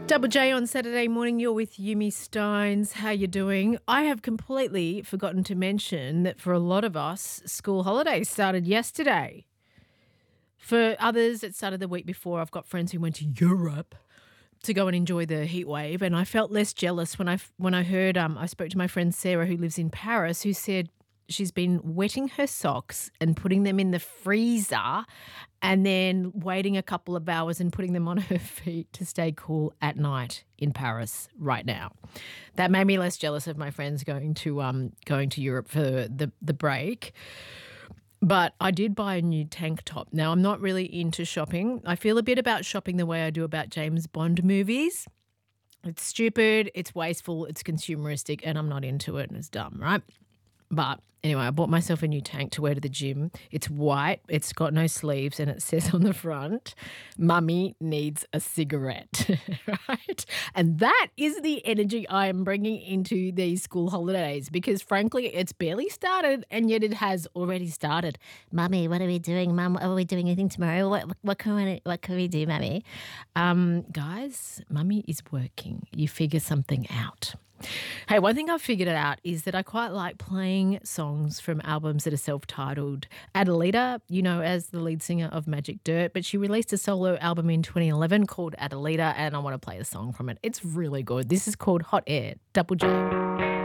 Double J on Saturday morning. You're with Yumi Stones. How you doing? I have completely forgotten to mention that for a lot of us, school holidays started yesterday. For others, it started the week before. I've got friends who went to Europe to go and enjoy the heat wave, and I felt less jealous when I heard. I spoke to my friend Sarah who lives in Paris, who said she's been wetting her socks and putting them in the freezer and then waiting a couple of hours and putting them on her feet to stay cool at night in Paris right now. That made me less jealous of my friends going to Europe for the break. But I did buy a new tank top. Now, I'm not really into shopping. I feel a bit about shopping the way I do about James Bond movies. It's stupid, it's wasteful, it's consumeristic, and I'm not into it, and it's dumb, right? But anyway, I bought myself a new tank to wear to the gym. It's white, it's got no sleeves, and it says on the front, "Mummy needs a cigarette," right? And that is the energy I am bringing into these school holidays because, frankly, it's barely started, and yet it has already started. Mummy, what are we doing? Mum, are we doing anything tomorrow? What can we do, Mummy? Guys, Mummy is working. You figure something out. Hey, one thing I've figured out is that I quite like playing songs from albums that are self-titled. Adelita, you know, as the lead singer of Magic Dirt, but she released a solo album in 2011 called Adelita, and I want to play a song from it. It's really good. This is called Hot Air, Double J.